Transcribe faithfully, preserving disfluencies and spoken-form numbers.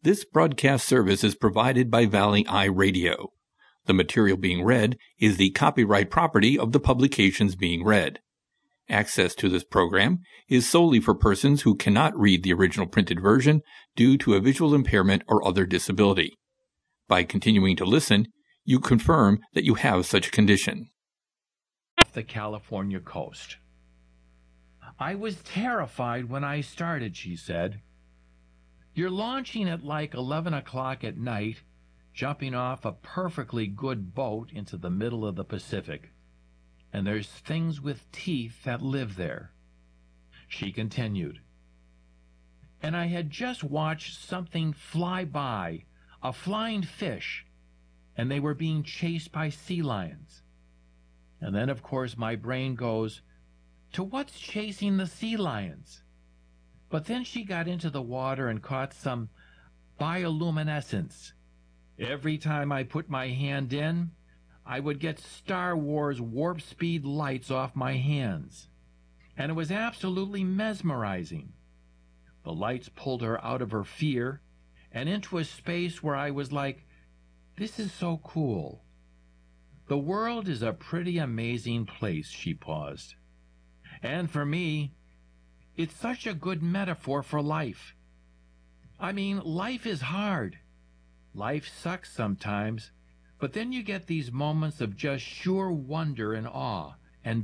This broadcast service is provided by Valley Eye Radio. The material being read is the copyright property of the publications being read. Access to this program is solely for persons who cannot read the original printed version due to a visual impairment or other disability. By continuing to listen, you confirm that you have such a condition. Off the California coast. I was terrified when I started, she said. You're launching at like eleven o'clock at night, jumping off a perfectly good boat into the middle of the Pacific. And there's things with teeth that live there. She continued. And I had just watched something fly by, a flying fish, and they were being chased by sea lions. And then, of course, my brain goes, to what's chasing the sea lions? But then she got into the water and caught some bioluminescence. Every time I put my hand in, I would get Star Wars warp speed lights off my hands. And it was absolutely mesmerizing. The lights pulled her out of her fear and into a space where I was like, this is so cool. The world is a pretty amazing place, she paused. And for me, it's such a good metaphor for life. I mean, life is hard. Life sucks sometimes, but then you get these moments of just sure wonder and awe,